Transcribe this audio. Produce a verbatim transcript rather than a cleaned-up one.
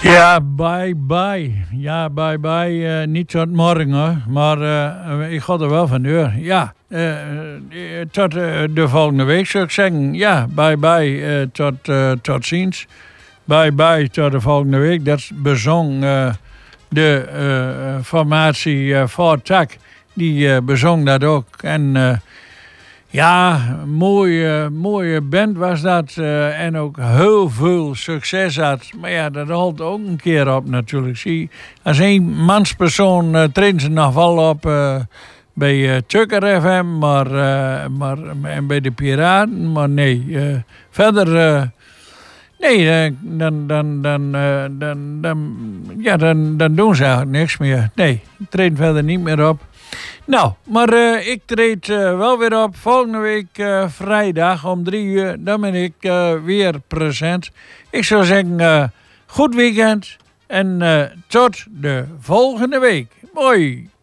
Ja, bye bye. Ja, bye bye. Uh, niet tot morgen hoor. Maar uh, ik ga er wel van door. Ja, uh, tot uh, de volgende week zou ik zeggen. Ja, bye bye. Uh, tot, uh, tot ziens. Bye bye tot de volgende week. Dat bezong uh, de uh, formatie uh, Fort Tak. Die uh, bezong dat ook. En uh, ja, mooie, mooie band was dat. Uh, en ook heel veel succes had. Maar ja, dat houdt ook een keer op natuurlijk. Zie, als een manspersoon uh, traint ze nog wel op uh, bij uh, Tucker F M. Maar, uh, maar, en bij de Piraten. Maar nee, uh, verder... Uh, Nee, dan, dan, dan, uh, dan, dan, ja, dan, dan doen ze eigenlijk niks meer. Nee, ik treed verder niet meer op. Nou, maar uh, ik treed uh, wel weer op. Volgende week uh, vrijdag om drie uur. Dan ben ik uh, weer present. Ik zou zeggen, uh, goed weekend. En uh, tot de volgende week. Mooi.